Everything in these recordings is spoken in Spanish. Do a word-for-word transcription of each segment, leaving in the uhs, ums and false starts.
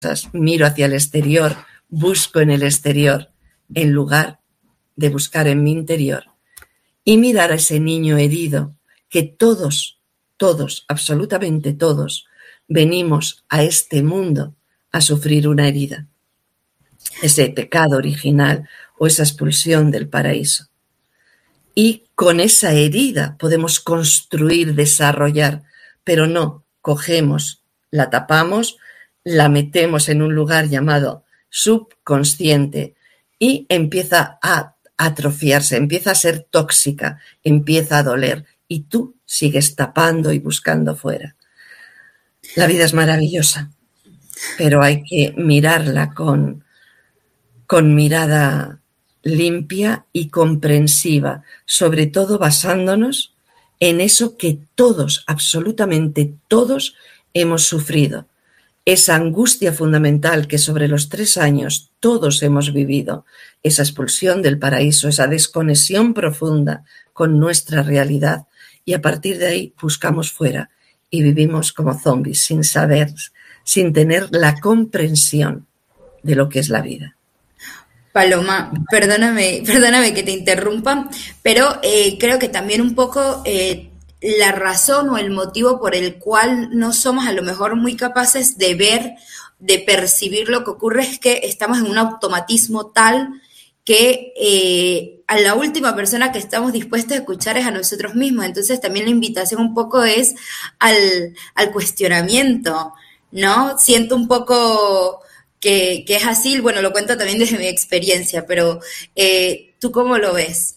miro hacia el exterior, busco en el exterior, en lugar de buscar en mi interior y mirar a ese niño herido que todos, todos, absolutamente todos, venimos a este mundo a sufrir una herida, ese pecado original o esa expulsión del paraíso. Y con esa herida podemos construir, desarrollar, pero no cogemos, la tapamos, la metemos en un lugar llamado subconsciente y empieza a atrofiarse, empieza a ser tóxica, empieza a doler y tú sigues tapando y buscando fuera. La vida es maravillosa, pero hay que mirarla con, con mirada limpia y comprensiva, sobre todo basándonos en eso que todos, absolutamente todos, hemos sufrido. Esa angustia fundamental que sobre los tres años todos hemos vivido, esa expulsión del paraíso, esa desconexión profunda con nuestra realidad, y a partir de ahí buscamos fuera y vivimos como zombies, sin saber, sin tener la comprensión de lo que es la vida. Paloma, perdóname, perdóname que te interrumpa, pero eh, creo que también un poco eh, la razón o el motivo por el cual no somos a lo mejor muy capaces de ver, de percibir lo que ocurre es que estamos en un automatismo tal que eh, a la última persona que estamos dispuestos a escuchar es a nosotros mismos. Entonces también la invitación un poco es al, al cuestionamiento, ¿no? Siento un poco que, que es así, bueno, lo cuento también desde mi experiencia, pero eh, ¿tú cómo lo ves?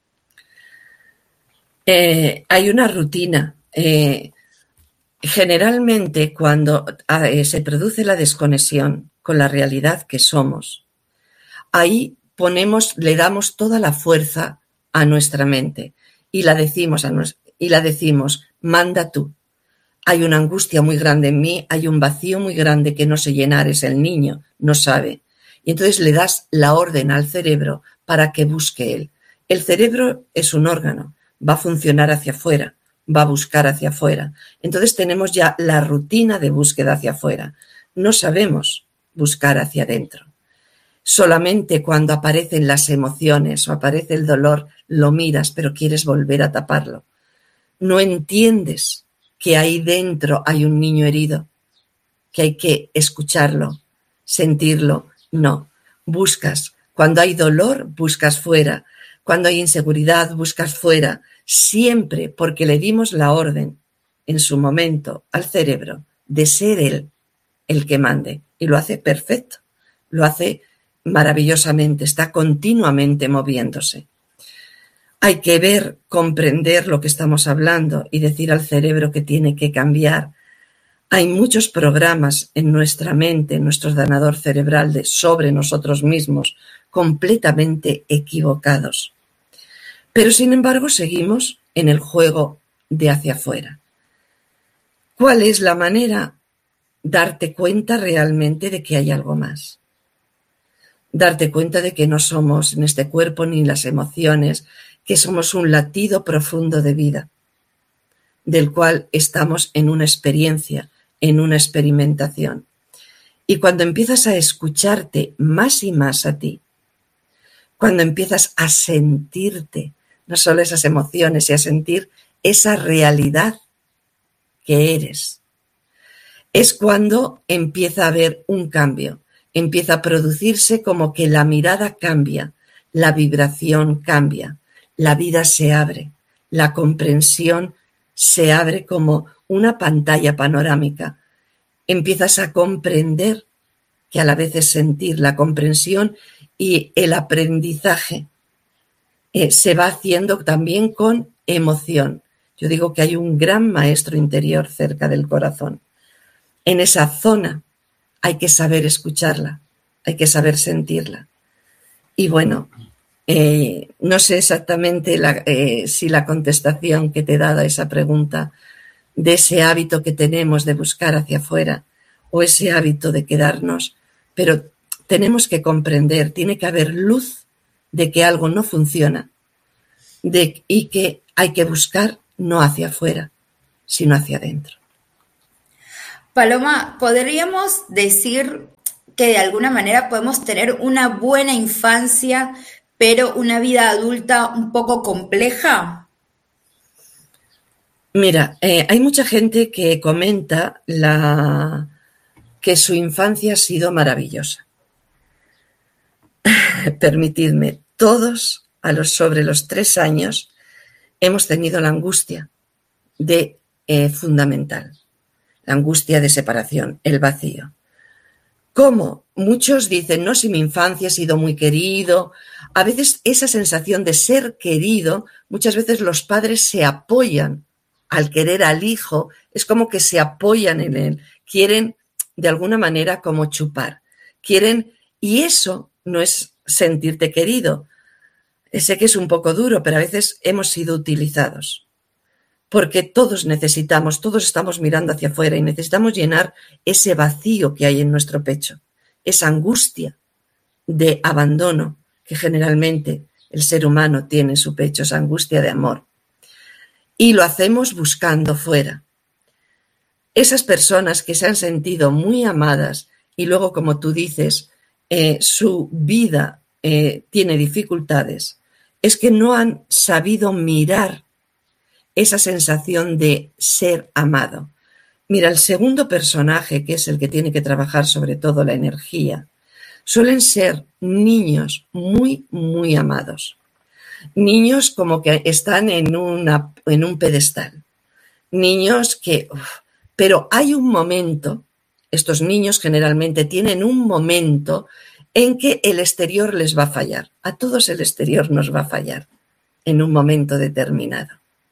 Eh, hay una rutina. Eh, generalmente cuando eh, se produce la desconexión con la realidad que somos, ahí ponemos, le damos toda la fuerza a nuestra mente y la decimos, a nos, y la decimos, manda tú. Hay una angustia muy grande en mí, hay un vacío muy grande que no sé llenar, es el niño, no sabe. Y entonces le das la orden al cerebro para que busque él. El cerebro es un órgano, va a funcionar hacia afuera, va a buscar hacia afuera. Entonces tenemos ya la rutina de búsqueda hacia afuera. No sabemos buscar hacia adentro. Solamente cuando aparecen las emociones o aparece el dolor, lo miras, pero quieres volver a taparlo. No entiendes que ahí dentro hay un niño herido, que hay que escucharlo, sentirlo. No, buscas. Cuando hay dolor, buscas fuera. Cuando hay inseguridad, buscas fuera. Siempre porque le dimos la orden en su momento al cerebro de ser él el que mande. Y lo hace perfecto, lo hace maravillosamente, está continuamente moviéndose. Hay que ver, comprender lo que estamos hablando y decir al cerebro que tiene que cambiar. Hay muchos programas en nuestra mente, en nuestro ordenador cerebral de sobre nosotros mismos, completamente equivocados. Pero sin embargo seguimos en el juego de hacia afuera. ¿Cuál es la manera? Darte cuenta realmente de que hay algo más. Darte cuenta de que no somos en este cuerpo ni las emociones, que somos un latido profundo de vida, del cual estamos en una experiencia, en una experimentación. Y cuando empiezas a escucharte más y más a ti, cuando empiezas a sentirte, no solo esas emociones, y a sentir esa realidad que eres, es cuando empieza a haber un cambio, empieza a producirse como que la mirada cambia, la vibración cambia, la vida se abre, la comprensión se abre como una pantalla panorámica. Empiezas a comprender, que a la vez es sentir la comprensión y el aprendizaje eh, se va haciendo también con emoción. Yo digo que hay un gran maestro interior cerca del corazón. En esa zona hay que saber escucharla, hay que saber sentirla. Y bueno, eh, no sé exactamente la, eh, si la contestación que te he dado a esa pregunta de ese hábito que tenemos de buscar hacia afuera o ese hábito de quedarnos, pero tenemos que comprender, tiene que haber luz de que algo no funciona de, y que hay que buscar no hacia afuera, sino hacia adentro. Paloma, ¿podríamos decir que de alguna manera podemos tener una buena infancia, pero una vida adulta un poco compleja? Mira, eh, hay mucha gente que comenta la, que su infancia ha sido maravillosa. Permitidme, todos a los sobre los tres años hemos tenido la angustia de eh, fundamental, la angustia de separación, el vacío. ¿Cómo? Muchos dicen, no, si mi infancia ha sido muy querido. A veces esa sensación de ser querido, muchas veces los padres se apoyan al querer al hijo, es como que se apoyan en él, quieren de alguna manera como chupar, quieren, y eso no es sentirte querido. Sé que es un poco duro, pero a veces hemos sido utilizados, porque todos necesitamos, todos estamos mirando hacia afuera y necesitamos llenar ese vacío que hay en nuestro pecho, esa angustia de abandono que generalmente el ser humano tiene en su pecho, esa angustia de amor. Y lo hacemos buscando fuera. Esas personas que se han sentido muy amadas y luego, como tú dices, eh, su vida eh, tiene dificultades, es que no han sabido mirar esa sensación de ser amado. Mira, el segundo personaje, que es el que tiene que trabajar sobre todo la energía, suelen ser niños muy, muy amados. Niños como que están en, una, en un pedestal. Niños que... Uf, pero hay un momento, estos niños generalmente tienen un momento en que el exterior les va a fallar. A todos el exterior nos va a fallar en un momento determinado.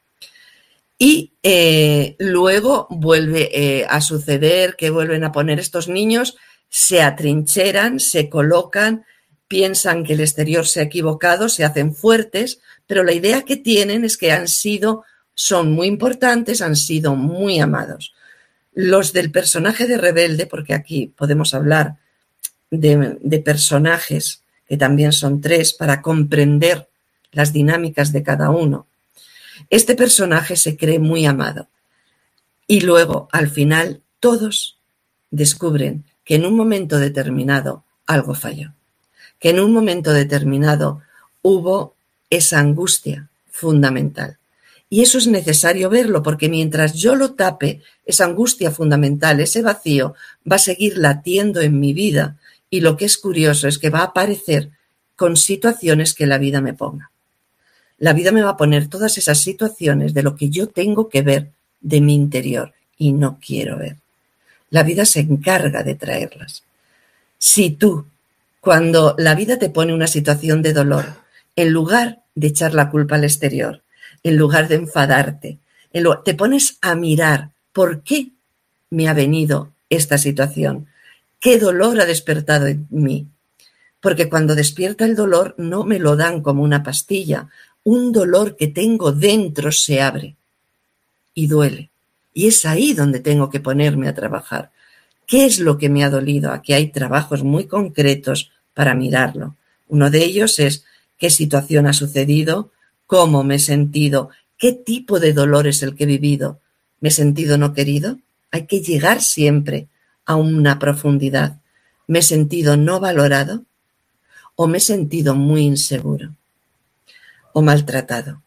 Y eh, luego vuelve eh, a suceder que vuelven a poner estos niños, se atrincheran, se colocan, piensan que el exterior se ha equivocado, se hacen fuertes, pero la idea que tienen es que han sido, son muy importantes, han sido muy amados. Los del personaje de rebelde, porque aquí podemos hablar de, de personajes que también son tres para comprender las dinámicas de cada uno. Este personaje se cree muy amado y luego, al final, todos descubren que en un momento determinado algo falló, que en un momento determinado hubo esa angustia fundamental. Y eso es necesario verlo, porque mientras yo lo tape, esa angustia fundamental, ese vacío, va a seguir latiendo en mi vida. Y lo que es curioso es que va a aparecer con situaciones que la vida me ponga. La vida me va a poner todas esas situaciones de lo que yo tengo que ver de mi interior y no quiero ver. La vida se encarga de traerlas. Si tú, cuando la vida te pone una situación de dolor, en lugar de echar la culpa al exterior, en lugar de enfadarte, te pones a mirar por qué me ha venido esta situación, qué dolor ha despertado en mí. Porque cuando despierta el dolor no me lo dan como una pastilla, un dolor que tengo dentro se abre y duele. Y es ahí donde tengo que ponerme a trabajar. ¿Qué es lo que me ha dolido? Aquí hay trabajos muy concretos para mirarlo. Uno de ellos es qué situación ha sucedido, cómo me he sentido, qué tipo de dolor es el que he vivido. ¿Me he sentido no querido? Hay que llegar siempre a una profundidad. ¿Me he sentido no valorado? ¿O me he sentido muy inseguro o maltratado?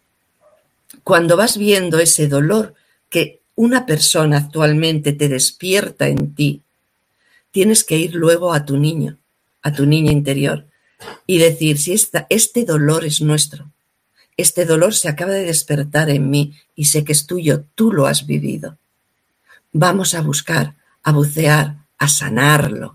Cuando vas viendo ese dolor que una persona actualmente te despierta en ti, tienes que ir luego a tu niño, a tu niña interior y decir, si esta, este dolor es nuestro, este dolor se acaba de despertar en mí y sé que es tuyo, tú lo has vivido. Vamos a buscar, a bucear, a sanarlo.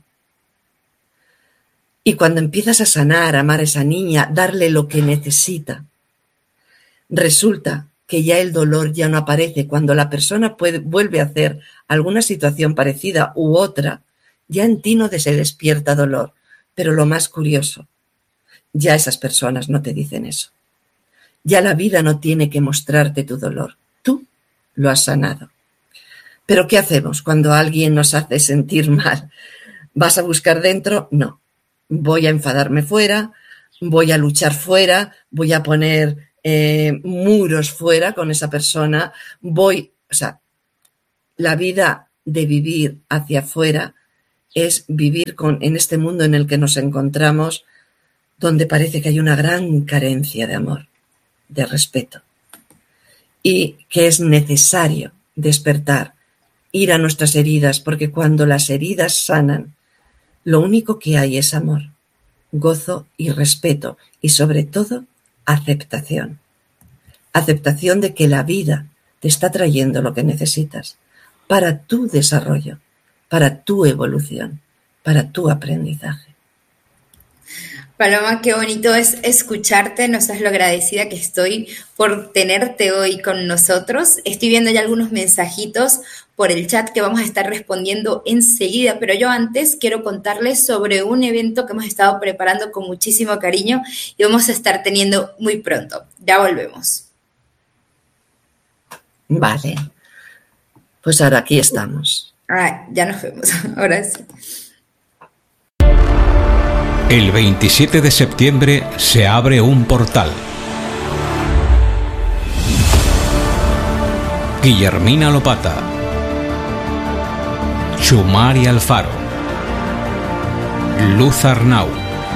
Y cuando empiezas a sanar, a amar a esa niña, darle lo que necesita, resulta que ya el dolor ya no aparece. Cuando la persona puede, vuelve a hacer alguna situación parecida u otra, ya en ti no se despierta dolor. Pero lo más curioso, ya esas personas no te dicen eso. Ya la vida no tiene que mostrarte tu dolor. Tú lo has sanado. ¿Pero qué hacemos cuando alguien nos hace sentir mal? ¿Vas a buscar dentro? No. Voy a enfadarme fuera, voy a luchar fuera, voy a poner eh, muros fuera con esa persona, voy... O sea, la vida de vivir hacia afuera es vivir con, en este mundo en el que nos encontramos, donde parece que hay una gran carencia de amor, de respeto, y que es necesario despertar, ir a nuestras heridas, porque cuando las heridas sanan, lo único que hay es amor, gozo y respeto, y sobre todo, aceptación. Aceptación de que la vida te está trayendo lo que necesitas para tu desarrollo, para tu evolución, para tu aprendizaje. Paloma, qué bonito es escucharte, no sabes lo agradecida que estoy por tenerte hoy con nosotros. Estoy viendo ya algunos mensajitos por el chat que vamos a estar respondiendo enseguida, pero yo antes quiero contarles sobre un evento que hemos estado preparando con muchísimo cariño y vamos a estar teniendo muy pronto. Ya volvemos. Vale, pues ahora aquí estamos. Ah, ya nos vemos, ahora sí. El veintisiete de septiembre se abre un portal. Guillermina Lopata, Chumari Alfaro, Luz Arnau,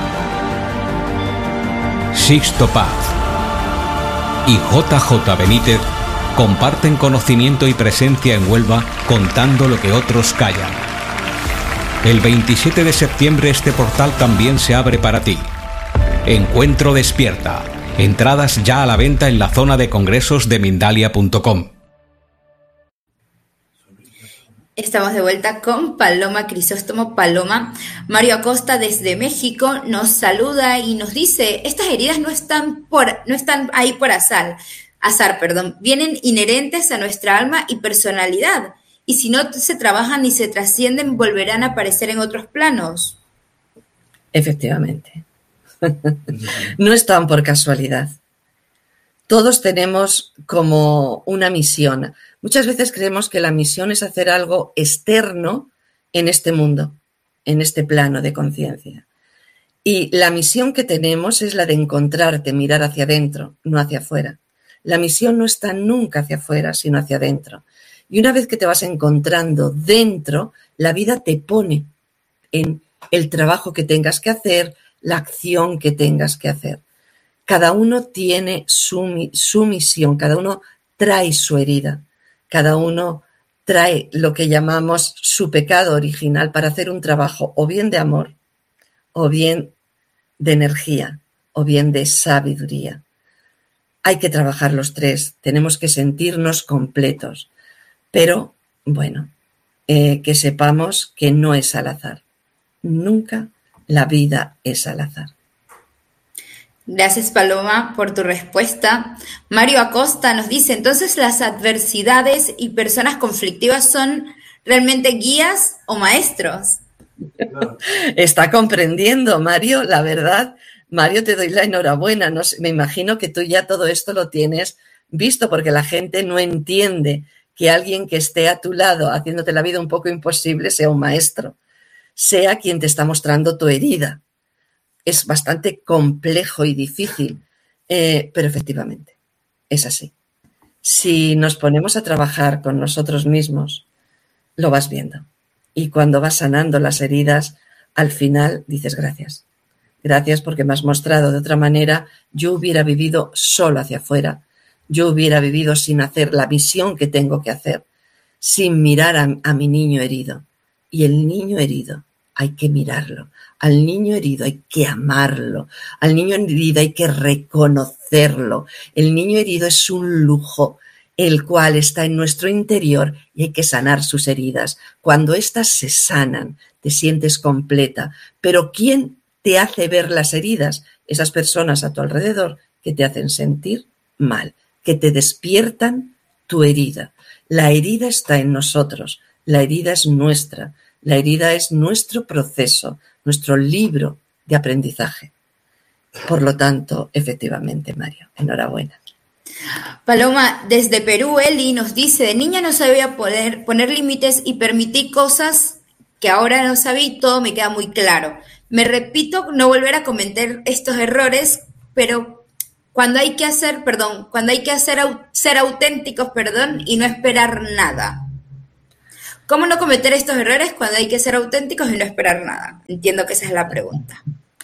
Sixto Paz y J J Benítez comparten conocimiento y presencia en Huelva contando lo que otros callan. El veintisiete de septiembre este portal también se abre para ti. Encuentro Despierta. Entradas ya a la venta en la zona de congresos de Mindalia punto com. Estamos de vuelta con Paloma Crisóstomo. Paloma, Mario Acosta desde México nos saluda y nos dice, estas heridas no están, por, no están ahí por azar, azar, perdón, vienen inherentes a nuestra alma y personalidad. Y si no se trabajan ni se trascienden, volverán a aparecer en otros planos. Efectivamente. No están por casualidad. Todos tenemos como una misión. Muchas veces creemos que la misión es hacer algo externo en este mundo, en este plano de conciencia. Y la misión que tenemos es la de encontrarte, mirar hacia adentro, no hacia afuera. La misión no está nunca hacia afuera, sino hacia adentro. Y una vez que te vas encontrando dentro, la vida te pone en el trabajo que tengas que hacer, la acción que tengas que hacer. Cada uno tiene su, su misión, cada uno trae su herida, cada uno trae lo que llamamos su pecado original para hacer un trabajo o bien de amor, o bien de energía, o bien de sabiduría. Hay que trabajar los tres, tenemos que sentirnos completos. Pero, bueno, eh, que sepamos que no es al azar. Nunca la vida es al azar. Gracias, Paloma, por tu respuesta. Mario Acosta nos dice, entonces las adversidades y personas conflictivas son realmente guías o maestros. Está comprendiendo, Mario, la verdad. Mario, te doy la enhorabuena. No sé, me imagino que tú ya todo esto lo tienes visto porque la gente no entiende que alguien que esté a tu lado haciéndote la vida un poco imposible sea un maestro, sea quien te está mostrando tu herida. Es bastante complejo y difícil, eh, pero efectivamente es así. Si nos ponemos a trabajar con nosotros mismos, lo vas viendo. Y cuando vas sanando las heridas, al final dices gracias. Gracias porque me has mostrado de otra manera, yo hubiera vivido solo hacia afuera. Yo hubiera vivido sin hacer la misión que tengo que hacer, sin mirar a, a mi niño herido. Y el niño herido hay que mirarlo. Al niño herido hay que amarlo. Al niño herido hay que reconocerlo. El niño herido es un lujo, el cual está en nuestro interior y hay que sanar sus heridas. Cuando éstas se sanan, te sientes completa. Pero ¿quién te hace ver las heridas? Esas personas a tu alrededor que te hacen sentir mal, que te despiertan tu herida. La herida está en nosotros, la herida es nuestra, la herida es nuestro proceso, nuestro libro de aprendizaje. Por lo tanto, efectivamente, Mario, enhorabuena. Paloma, desde Perú, Eli nos dice, de niña no sabía poder poner límites y permití cosas que ahora no sabía y todo me queda muy claro. Me repito, no volver a cometer estos errores, pero cuando hay que hacer, perdón, cuando hay que hacer ser auténticos, perdón, y no esperar nada. ¿Cómo no cometer estos errores cuando hay que ser auténticos y no esperar nada? Entiendo que esa es la pregunta.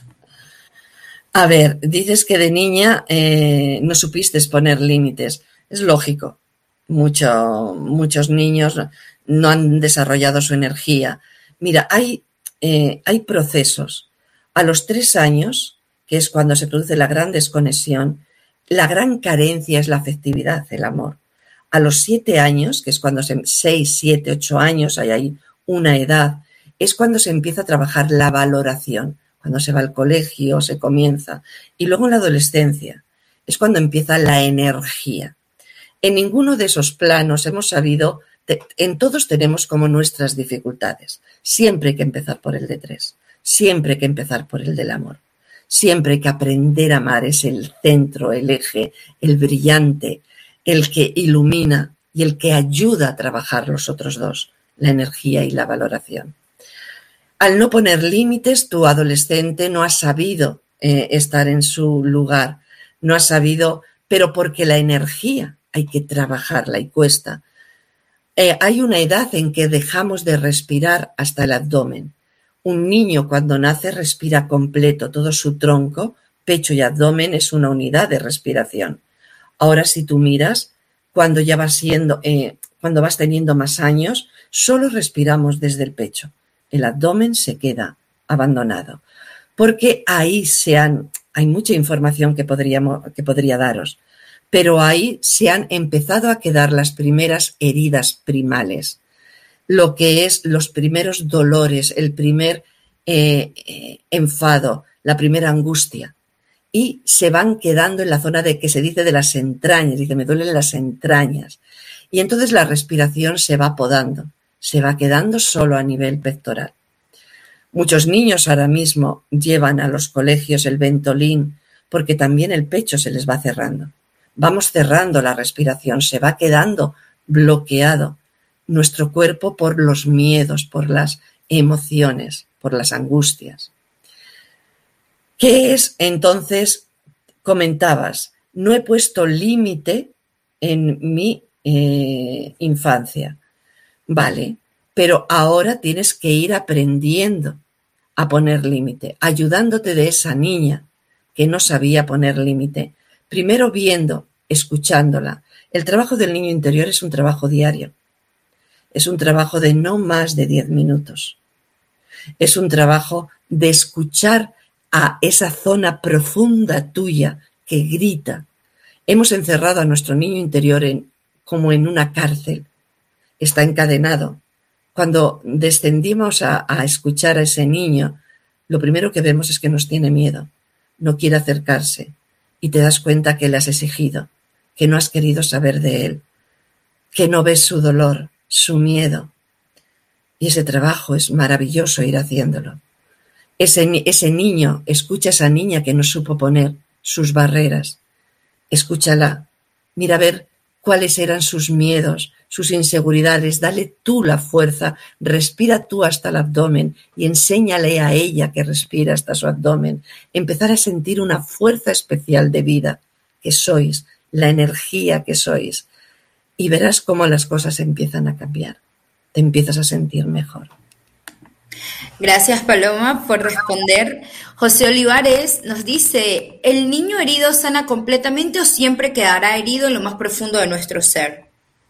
A ver, dices que de niña eh, no supiste poner límites. Es lógico. Mucho, muchos niños no han desarrollado su energía. Mira, hay, eh, hay procesos. A los tres años, que es cuando se produce la gran desconexión, la gran carencia es la afectividad, el amor. A los siete años, que es cuando se, seis, siete, ocho años, hay ahí una edad, es cuando se empieza a trabajar la valoración. Cuando se va al colegio, se comienza. Y luego en la adolescencia es cuando empieza la energía. En ninguno de esos planos hemos sabido, en todos tenemos como nuestras dificultades. Siempre hay que empezar por el de tres, siempre hay que empezar por el del amor. Siempre hay que aprender a amar, es el centro, el eje, el brillante, el que ilumina y el que ayuda a trabajar los otros dos, la energía y la valoración. Al no poner límites, tu adolescente no ha sabido eh, estar en su lugar, no ha sabido, pero porque la energía hay que trabajarla y cuesta. Eh, hay una edad en que dejamos de respirar hasta el abdomen. Un niño cuando nace respira completo, todo su tronco, pecho y abdomen es una unidad de respiración. Ahora si tú miras, cuando ya vas siendo, eh, cuando vas teniendo más años, solo respiramos desde el pecho. El abdomen se queda abandonado, porque ahí se han, hay mucha información que, podríamos, que podría daros, pero ahí se han empezado a quedar las primeras heridas primales, lo que es los primeros dolores, el primer eh, eh, enfado, la primera angustia, y se van quedando en la zona de que se dice de las entrañas, dice me duelen las entrañas, y entonces la respiración se va podando. Se va quedando solo a nivel pectoral. Muchos niños ahora mismo llevan a los colegios el Ventolin porque también el pecho se les va cerrando. Vamos cerrando la respiración, se va quedando bloqueado nuestro cuerpo por los miedos, por las emociones, por las angustias. ¿Qué es entonces? Comentabas, no he puesto límite en mi eh, infancia. Vale, pero ahora tienes que ir aprendiendo a poner límite, ayudándote de esa niña que no sabía poner límite. Primero viendo, escuchándola. El trabajo del niño interior es un trabajo diario. Es un trabajo de no más de diez minutos. Es un trabajo de escuchar a esa zona profunda tuya que grita. Hemos encerrado a nuestro niño interior en, como en una cárcel. Está encadenado. Cuando descendimos a, a escuchar a ese niño, lo primero que vemos es que nos tiene miedo, no quiere acercarse y te das cuenta que le has exigido, que no has querido saber de él, que no ves su dolor, su miedo. Y ese trabajo es maravilloso ir haciéndolo. Ese, ese niño, escucha a esa niña que no supo poner sus barreras. Escúchala, mira a ver cuáles eran sus miedos, sus inseguridades, dale tú la fuerza, respira tú hasta el abdomen y enséñale a ella que respira hasta su abdomen. Empezar a sentir una fuerza especial de vida que sois, la energía que sois, y verás cómo las cosas empiezan a cambiar. Te empiezas a sentir mejor. Gracias, Paloma, por responder. José Olivares nos dice, ¿el niño herido sana completamente o siempre quedará herido en lo más profundo de nuestro ser?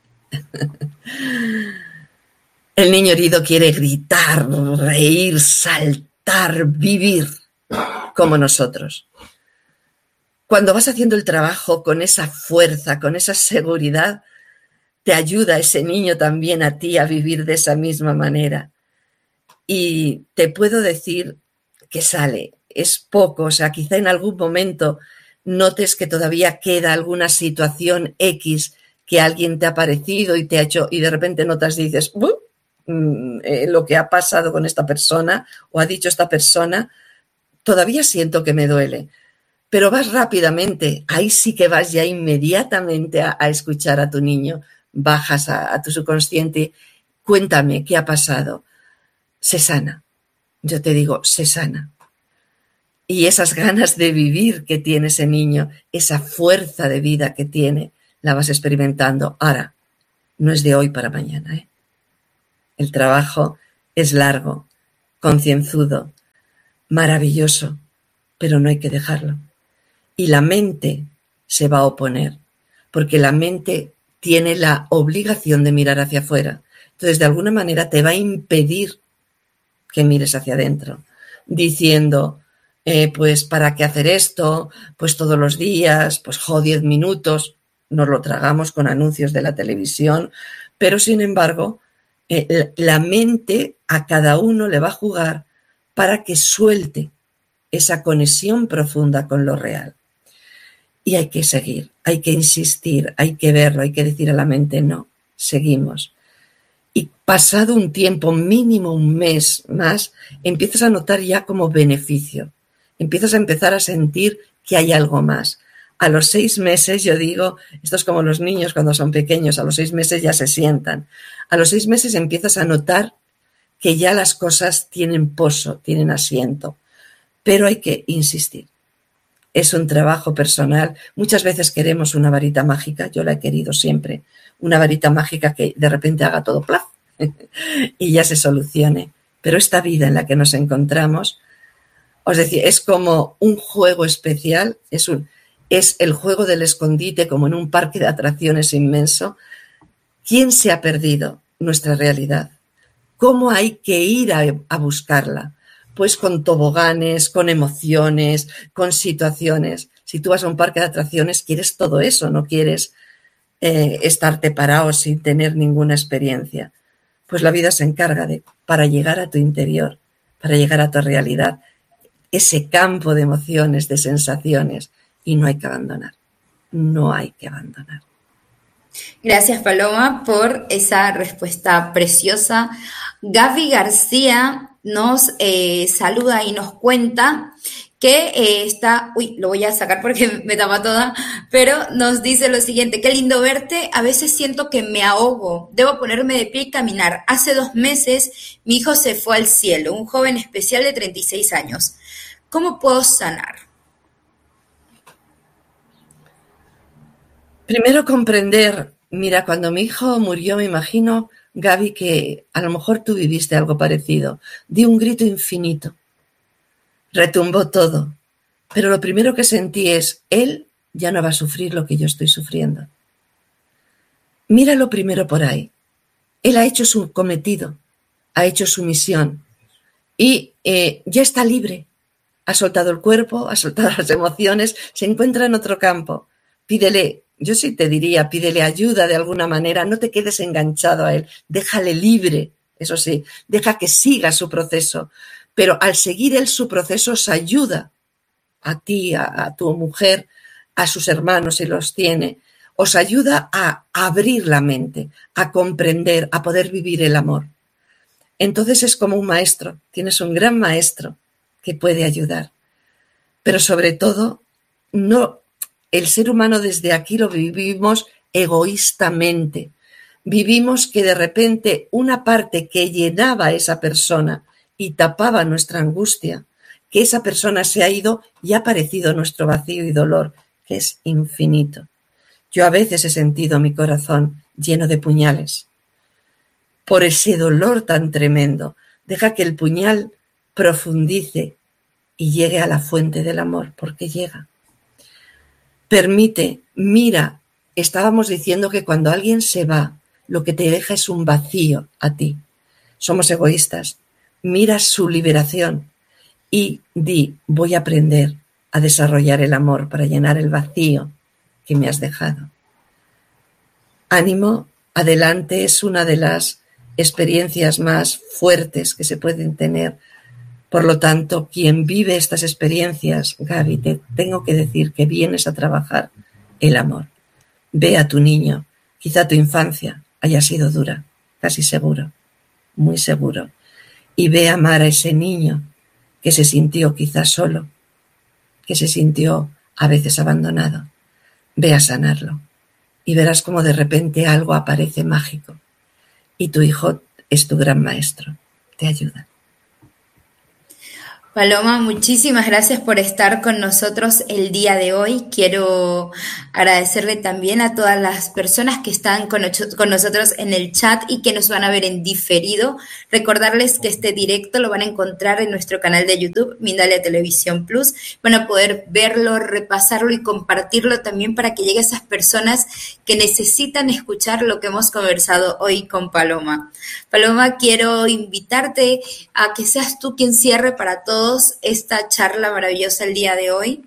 El niño herido quiere gritar, reír, saltar, vivir como nosotros. Cuando vas haciendo el trabajo con esa fuerza, con esa seguridad, te ayuda ese niño también a ti a vivir de esa misma manera. Y te puedo decir que sale, es poco, o sea, quizá en algún momento notes que todavía queda alguna situación X que alguien te ha parecido y te ha hecho, y de repente notas y dices, uh, eh, lo que ha pasado con esta persona o ha dicho esta persona, todavía siento que me duele, pero vas rápidamente, ahí sí que vas ya inmediatamente a, a escuchar a tu niño, bajas a, a tu subconsciente, cuéntame qué ha pasado. Se sana, yo te digo, se sana. Y esas ganas de vivir que tiene ese niño, esa fuerza de vida que tiene, la vas experimentando. Ahora, no es de hoy para mañana, ¿eh? El trabajo es largo, concienzudo, maravilloso, pero no hay que dejarlo. Y la mente se va a oponer, porque la mente tiene la obligación de mirar hacia afuera. Entonces, de alguna manera te va a impedir que mires hacia adentro, diciendo, eh, pues, ¿para qué hacer esto? Pues todos los días, pues, jo, diez minutos, nos lo tragamos con anuncios de la televisión, pero sin embargo, eh, la mente a cada uno le va a jugar para que suelte esa conexión profunda con lo real. Y hay que seguir, hay que insistir, hay que verlo, hay que decir a la mente, no, seguimos. Y pasado un tiempo, mínimo un mes más, empiezas a notar ya como beneficio. Empiezas a empezar a sentir que hay algo más. A los seis meses, yo digo, esto es como los niños cuando son pequeños, a los seis meses ya se sientan. A los seis meses empiezas a notar que ya las cosas tienen poso, tienen asiento. Pero hay que insistir. Es un trabajo personal. Muchas veces queremos una varita mágica, yo la he querido siempre, una varita mágica que de repente haga todo plaf y ya se solucione. Pero esta vida en la que nos encontramos, os decía, es como un juego especial, es, un, es el juego del escondite como en un parque de atracciones inmenso. ¿Quién se ha perdido? Nuestra realidad. ¿Cómo hay que ir a, a buscarla? Pues con toboganes, con emociones, con situaciones. Si tú vas a un parque de atracciones, quieres todo eso, no quieres eh, estarte parado sin tener ninguna experiencia. Pues la vida se encarga de, para llegar a tu interior, para llegar a tu realidad, ese campo de emociones, de sensaciones, y no hay que abandonar, no hay que abandonar. Gracias, Paloma, por esa respuesta preciosa. Gaby García nos eh, saluda y nos cuenta que eh, está, uy, lo voy a sacar porque me tapa toda, pero nos dice lo siguiente: qué lindo verte, a veces siento que me ahogo, debo ponerme de pie y caminar. Hace dos meses mi hijo se fue al cielo, un joven especial de treinta y seis años. ¿Cómo puedo sanar? Primero comprender, mira, cuando mi hijo murió, me imagino, Gaby, que a lo mejor tú viviste algo parecido. Di un grito infinito. Retumbó todo. Pero lo primero que sentí es, él ya no va a sufrir lo que yo estoy sufriendo. Míralo primero por ahí. Él ha hecho su cometido, ha hecho su misión y eh, ya está libre. Ha soltado el cuerpo, ha soltado las emociones, se encuentra en otro campo. Pídele. Yo sí te diría, pídele ayuda de alguna manera, no te quedes enganchado a él, déjale libre, eso sí, deja que siga su proceso, pero al seguir él su proceso os ayuda a ti, a, a tu mujer, a sus hermanos si los tiene, os ayuda a abrir la mente, a comprender, a poder vivir el amor. Entonces es como un maestro, tienes un gran maestro que puede ayudar, pero sobre todo no. El ser humano desde aquí lo vivimos egoístamente. Vivimos que de repente una parte que llenaba a esa persona y tapaba nuestra angustia, que esa persona se ha ido y ha aparecido nuestro vacío y dolor, que es infinito. Yo a veces he sentido mi corazón lleno de puñales. Por ese dolor tan tremendo, deja que el puñal profundice y llegue a la fuente del amor, porque llega. Permite, mira, estábamos diciendo que cuando alguien se va, lo que te deja es un vacío a ti. Somos egoístas. Mira su liberación y di, voy a aprender a desarrollar el amor para llenar el vacío que me has dejado. Ánimo, adelante, es una de las experiencias más fuertes que se pueden tener. Por lo tanto, quien vive estas experiencias, Gaby, te tengo que decir que vienes a trabajar el amor. Ve a tu niño, quizá tu infancia haya sido dura, casi seguro, muy seguro, y ve a amar a ese niño que se sintió quizá solo, que se sintió a veces abandonado. Ve a sanarlo y verás cómo de repente algo aparece mágico y tu hijo es tu gran maestro, te ayuda. Paloma, muchísimas gracias por estar con nosotros el día de hoy. Quiero agradecerle también a todas las personas que están con, con nosotros en el chat y que nos van a ver en diferido. Recordarles que este directo lo van a encontrar en nuestro canal de YouTube, Mindalia Televisión Plus. Van a poder verlo, repasarlo y compartirlo también para que llegue a esas personas que necesitan escuchar lo que hemos conversado hoy con Paloma. Paloma, quiero invitarte a que seas tú quien cierre para todos esta charla maravillosa el día de hoy.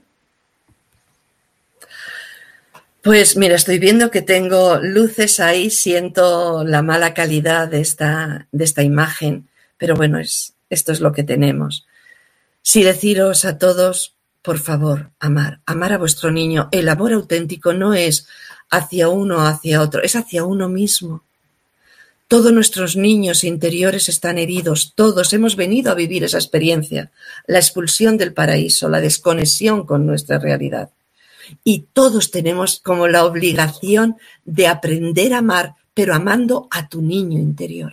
Pues mira, estoy viendo que tengo luces ahí, siento la mala calidad de esta, de esta imagen, pero bueno, es, esto es lo que tenemos. Sí, deciros a todos, por favor, amar, amar a vuestro niño. El amor auténtico no es hacia uno o hacia otro, es hacia uno mismo. Todos nuestros niños interiores están heridos, todos hemos venido a vivir esa experiencia, la expulsión del paraíso, la desconexión con nuestra realidad. Y todos tenemos como la obligación de aprender a amar, pero amando a tu niño interior.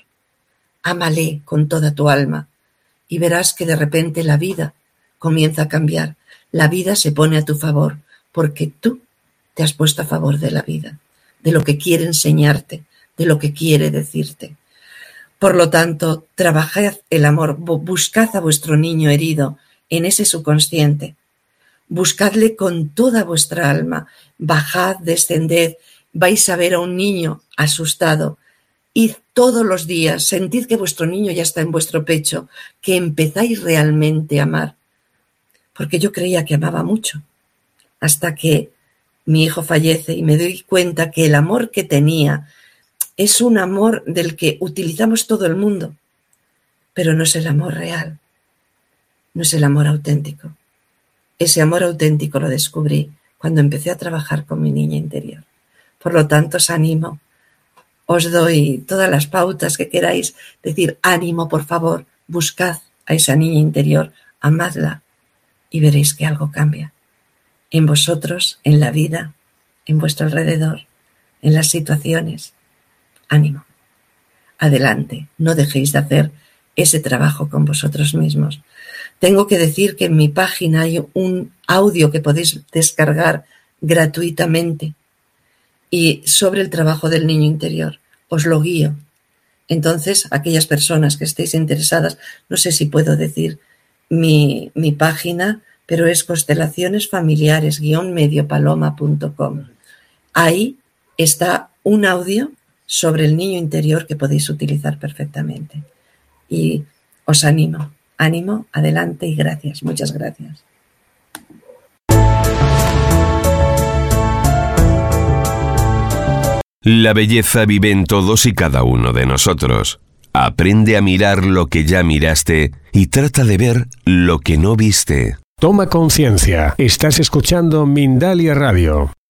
Ámale con toda tu alma y verás que de repente la vida comienza a cambiar. La vida se pone a tu favor porque tú te has puesto a favor de la vida, de lo que quiere enseñarte, de lo que quiere decirte. Por lo tanto, trabajad el amor, buscad a vuestro niño herido en ese subconsciente, buscadle con toda vuestra alma, bajad, descended, vais a ver a un niño asustado, id todos los días, sentid que vuestro niño ya está en vuestro pecho, que empezáis realmente a amar, porque yo creía que amaba mucho, hasta que mi hijo fallece y me doy cuenta que el amor que tenía es un amor del que utilizamos todo el mundo, pero no es el amor real, no es el amor auténtico. Ese amor auténtico lo descubrí cuando empecé a trabajar con mi niña interior. Por lo tanto, os animo, os doy todas las pautas que queráis, decir ánimo, por favor, buscad a esa niña interior, amadla y veréis que algo cambia. En vosotros, en la vida, en vuestro alrededor, en las situaciones. Ánimo, adelante, no dejéis de hacer ese trabajo con vosotros mismos. Tengo que decir que en mi página hay un audio que podéis descargar gratuitamente y sobre el trabajo del niño interior. Os lo guío. Entonces, aquellas personas que estéis interesadas, no sé si puedo decir mi, mi página, pero es constelaciones familiares guión mediopaloma punto com. Ahí está un audio sobre el niño interior que podéis utilizar perfectamente. Y os animo, ánimo, adelante y gracias, muchas gracias. La belleza vive en todos y cada uno de nosotros. Aprende a mirar lo que ya miraste y trata de ver lo que no viste. Toma conciencia. Estás escuchando Mindalia Radio.